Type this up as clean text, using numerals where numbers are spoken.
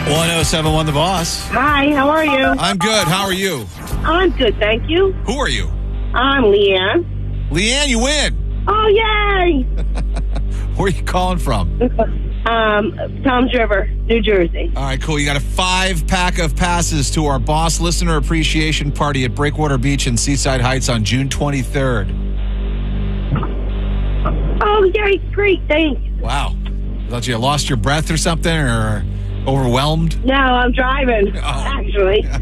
1071 The Boss. Hi, how are you? I'm good. How are you? I'm good, thank you. Who are you? I'm Leanne. Leanne, you win. Oh, yay! Where are you calling from? Tom's River, New Jersey. All right, cool. You got a 5-pack of passes to our Boss Listener Appreciation Party at Breakwater Beach in Seaside Heights on June 23rd. Oh, yay, great, thanks. Wow. Thought you lost your breath or something or overwhelmed? No, I'm driving, actually.